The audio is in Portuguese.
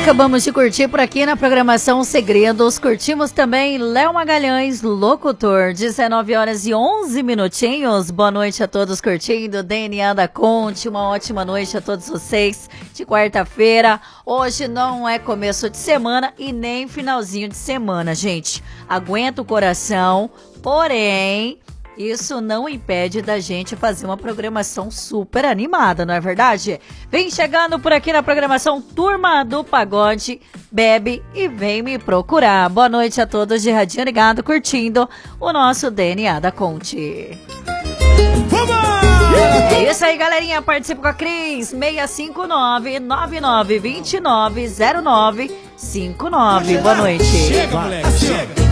Acabamos de curtir por aqui na programação Segredos. Curtimos também Léo Magalhães, locutor, 19 horas e 11 minutinhos. Boa noite a todos curtindo DNA da Conte. Uma ótima noite a todos vocês de quarta-feira. Hoje não é começo de semana e nem finalzinho de semana, gente. Aguenta o coração, porém... isso não impede da gente fazer uma programação super animada, não é verdade? Vem chegando por aqui na programação Turma do Pagode, bebe e vem me procurar. Boa noite a todos de radinho ligado, curtindo o nosso DNA da Conte. É isso aí, galerinha. Participa com a Cris, 659-9929-0959. Boa noite. Chega, moleque, chega.